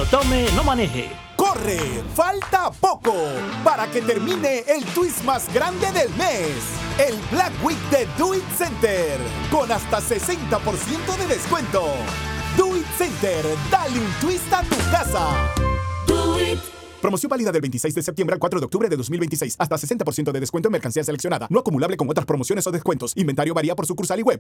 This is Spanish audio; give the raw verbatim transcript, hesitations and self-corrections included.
tome, no maneje. ¡Corre! ¡Falta poco! Para que termine el twist más grande del mes. El Black Week de Do It Center. Con hasta sesenta por ciento de descuento. Do It Center. Dale un twist a tu casa. Do It. Promoción válida del veintiséis de septiembre al cuatro de octubre de dos mil veintiséis. Hasta sesenta por ciento de descuento en mercancía seleccionada. No acumulable con otras promociones o descuentos. Inventario varía por sucursal y web.